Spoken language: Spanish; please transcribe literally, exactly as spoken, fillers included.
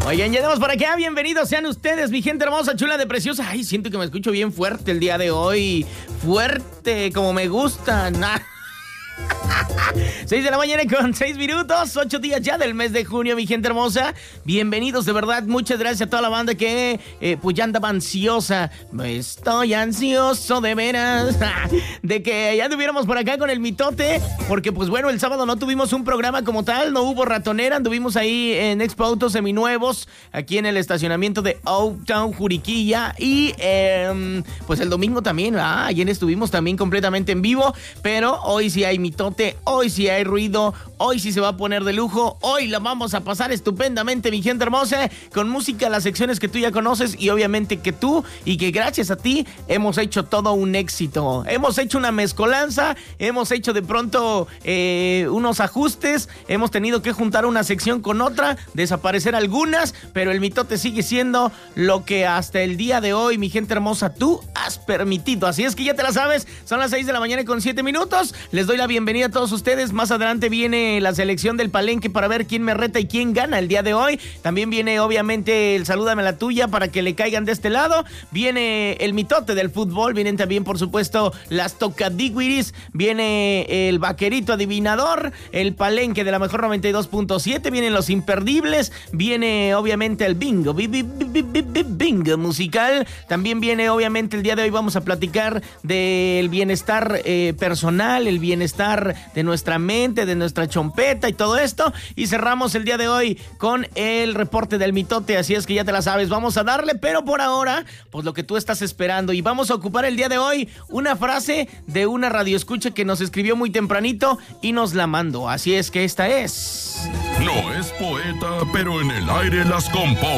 Oigan, ya estamos por acá, bienvenidos sean ustedes, mi gente hermosa, chula de preciosa. Ay, siento que me escucho bien fuerte el día de hoy, fuerte, como me gustan. seis de la mañana con seis minutos, ocho días ya del mes de junio, mi gente hermosa. Bienvenidos, de verdad, muchas gracias a toda la banda que eh, pues ya andaba ansiosa. Estoy ansioso de veras de que ya anduviéramos por acá con el mitote, porque pues bueno, el sábado no tuvimos un programa como tal, no hubo ratonera, anduvimos ahí en Expo Autos Seminuevos, aquí en el estacionamiento de Outtown Juriquilla, y eh, pues el domingo también, ah, ayer estuvimos también completamente en vivo, pero hoy sí hay mitote, hoy sí hay ruido, hoy sí se va a poner de lujo, hoy la vamos a pasar estupendamente, mi gente hermosa, con música, las secciones que tú ya conoces y obviamente que tú y que gracias a ti hemos hecho todo un éxito, hemos hecho una mezcolanza, hemos hecho de pronto eh, unos ajustes, hemos tenido que juntar una sección con otra, desaparecer algunas, pero el mitote sigue siendo lo que hasta el día de hoy, mi gente hermosa, tú has permitido, así es que ya te la sabes, son las seis de la mañana con siete minutos, les doy la bienvenida a todos ustedes. Más adelante viene la selección del Palenque para ver quién me reta y quién gana el día de hoy. También viene obviamente el Salúdame la Tuya para que le caigan de este lado. Viene el mitote del fútbol. Vienen también, por supuesto, las tocadiguiris. Viene el vaquerito adivinador. El Palenque de la mejor noventa y dos punto siete. Vienen los imperdibles. Viene obviamente el bingo. Bingo musical. También viene obviamente el día de hoy vamos a platicar del bienestar eh, personal, el bienestar de nuestra mente, de nuestra chompeta y todo esto, y cerramos el día de hoy con el reporte del mitote, así es que ya te la sabes, vamos a darle, pero por ahora, pues lo que tú estás esperando, y vamos a ocupar el día de hoy una frase de una radioescucha que nos escribió muy tempranito y nos la mandó, así es que esta es... No es poeta, pero en el aire las compone.